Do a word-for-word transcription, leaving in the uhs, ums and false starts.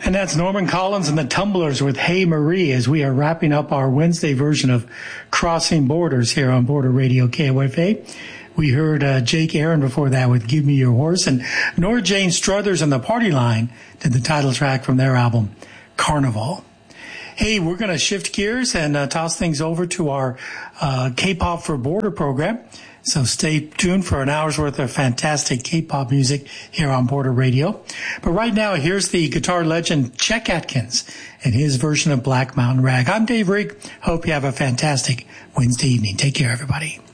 And that's Norman Collins and the Tumblers with Hey Marie as we are wrapping up our Wednesday version of Crossing Borders here on Border Radio K O F A. We heard uh, Jake Aaron before that with Give Me Your Horse, and Nora Jane Struthers and the Party Line did the title track from their album, Carnival. Hey, we're going to shift gears and uh, toss things over to our uh, K-Pop for Border program. So stay tuned for an hour's worth of fantastic K-pop music here on Border Radio. But right now, here's the guitar legend Chet Atkins and his version of Black Mountain Rag. I'm Dave Rigg. Hope you have a fantastic Wednesday evening. Take care, everybody.